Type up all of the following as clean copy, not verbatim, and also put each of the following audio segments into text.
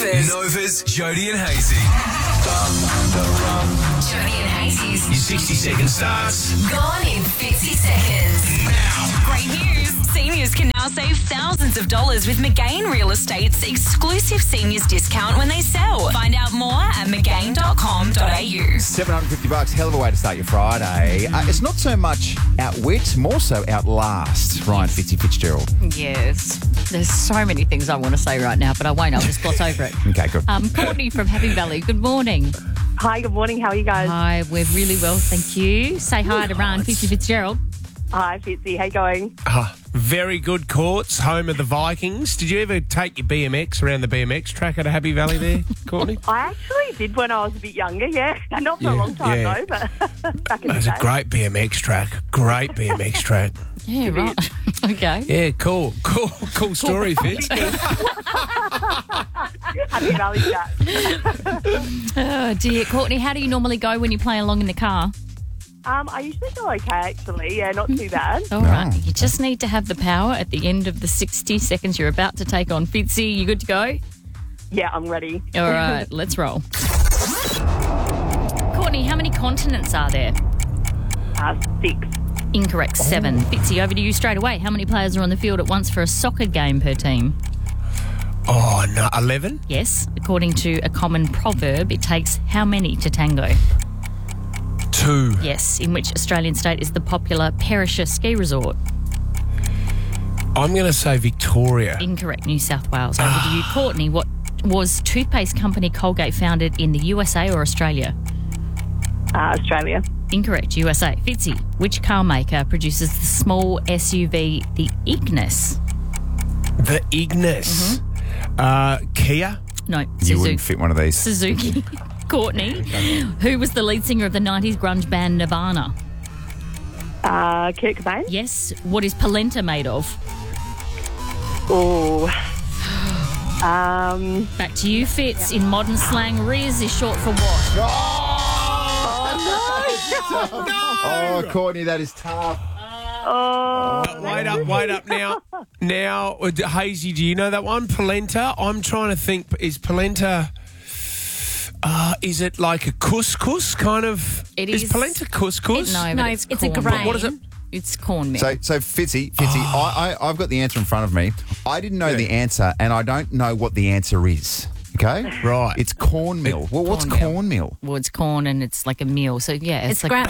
Nova's Jody and Hazy. Jody and Hazy's Your 60-second starts gone in 50 seconds. now. Great news. Seniors can now save thousands of dollars with McGain Real Estate's exclusive seniors discount when they sell. Find out more at mcgain.com.au. $750, hell of a way to start your Friday. It's not so much outwit, more so outlast. Ryan Fitzgerald. Yes. There's so many things I want to say right now, but I won't. I'll just gloss over it. Okay, good. Courtney from Happy Valley, good morning. Hi, good morning. How are you guys? Hi, we're really well, thank you. Say hi to Ryan Fitzgerald. Hi, Fitzy. How you going? Very good courts, home of the Vikings. Did you ever take your BMX around the BMX track at a Happy Valley there, Courtney? I actually did when I was a bit younger, yeah. Not for a long time, though, but back in the It was day. a great BMX track. Great BMX track. Yeah, right. Okay. Yeah, cool story, Fitz. Happy Valley chat. Oh, dear. Courtney, how do you normally go when you play along in the car? I usually go okay, actually. Yeah, not too bad. All right. You just need to have the power at the end of the 60 seconds you're about to take on Fitzy. You good to go? Yeah, I'm ready. All right, let's roll. Courtney, how many continents are there? 6. Incorrect, 7. Fitzy, over to you straight away. How many players are on the field at once for a soccer game per team? Oh, no, 11? Yes. According to a common proverb, it takes how many to tango? 2. Yes. In which Australian state is the popular Perisher ski resort? I'm going to say Victoria. Incorrect, New South Wales. Over to you, Courtney. What was toothpaste company Colgate founded in the USA or Australia? Australia. Incorrect, USA. Fitzy, which car maker produces the small SUV, the Ignis? The Ignis. Kia? No, You Suzuki. wouldn't fit one of these. Suzuki. Courtney, who was the lead singer of the 90s grunge band Nirvana? Kurt Cobain. Yes. What is polenta made of? Oh. Back to you, Fitz. In modern slang, Riz is short for what? Oh, Courtney, that is tough. Wait up now. Now, Hazy, do you know that one? Polenta? I'm trying to think, is polenta... is it like a couscous kind of? It is is. polenta couscous? No, it's a cornmeal. grain. What is it? It's cornmeal. So Fitzy, I've got the answer in front of me. I didn't know the answer, and I don't know what the answer is. Okay? Right. It's cornmeal. Well, what's cornmeal? Well, it's corn and it's like a meal. So, yeah, it's like ground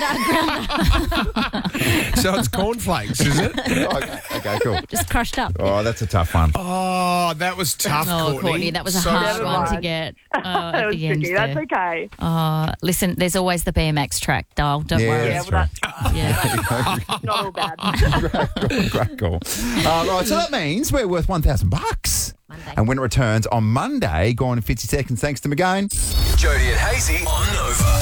up. So it's cornflakes, is it? Okay, cool. Just crushed up. Oh, that's a tough one. Oh, that was tough, Oh, Courtney, that was a So hard sorry. one to get That at was the end tricky. there. That's okay. Listen, there's always the BMX track, Dale. Don't worry. That's well, right. Yeah. Not all bad. Great call. Right, so that means we're worth $1,000. And when it returns on Monday, go on in 50 seconds. Thanks to McGain. Jody and Hazy on Nova.